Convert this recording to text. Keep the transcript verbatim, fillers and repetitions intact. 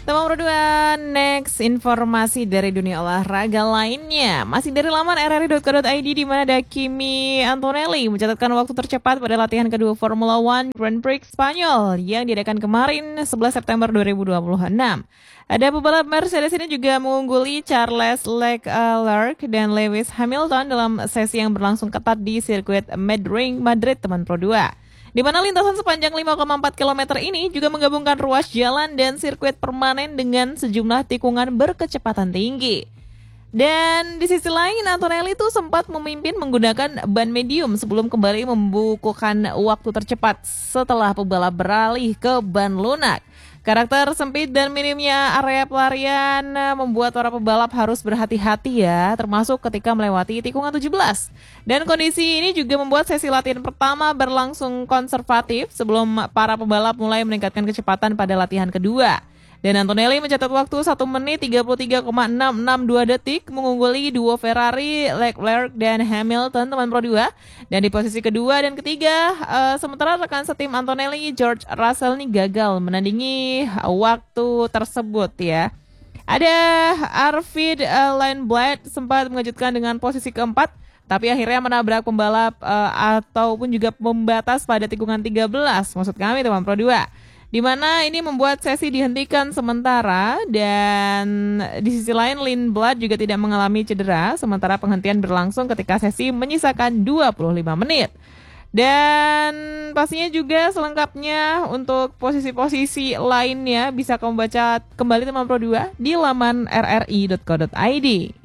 Teman berdua, next informasi dari dunia olahraga lainnya. Masih dari laman r r i dot co dot i d di mana ada Kimi Antonelli mencatatkan waktu tercepat pada latihan kedua Formula One Grand Prix Spanyol yang diadakan kemarin sebelas September dua ribu dua puluh enam. Ada pebalap Mercedes ini juga mengungguli Charles Leclerc dan Lewis Hamilton dalam sesi yang berlangsung ketat di sirkuit Medring Madrid, teman Pro dua. Di mana lintasan sepanjang lima koma empat kilometer ini juga menggabungkan ruas jalan dan sirkuit permanen dengan sejumlah tikungan berkecepatan tinggi. Dan di sisi lain, Antonelli itu sempat memimpin menggunakan ban medium sebelum kembali membukukan waktu tercepat setelah pebalap beralih ke ban lunak. Karakter sempit dan minimnya area pelarian membuat para pebalap harus berhati-hati ya, termasuk ketika melewati tikungan tujuh belas. Dan kondisi ini juga membuat sesi latihan pertama berlangsung konservatif sebelum para pebalap mulai meningkatkan kecepatan pada latihan kedua. Dan Antonelli mencatat waktu satu menit tiga puluh tiga koma enam enam dua detik mengungguli duo Ferrari, Leclerc dan Hamilton, teman Pro dua. Dan di posisi kedua dan ketiga, uh, sementara rekan setim Antonelli, George Russell ini gagal menandingi waktu tersebut ya. Ada Arvid uh, Lindblad sempat mengejutkan dengan posisi keempat, tapi akhirnya menabrak pembalap uh, ataupun juga pembatas pada tikungan tiga belas, maksud kami teman Pro dua. Di mana ini membuat sesi dihentikan sementara dan di sisi lain Lindblad juga tidak mengalami cedera sementara penghentian berlangsung ketika sesi menyisakan dua puluh lima menit. Dan pastinya juga selengkapnya untuk posisi-posisi lainnya bisa kamu baca kembali teman Pro dua di laman r r i dot co dot i d.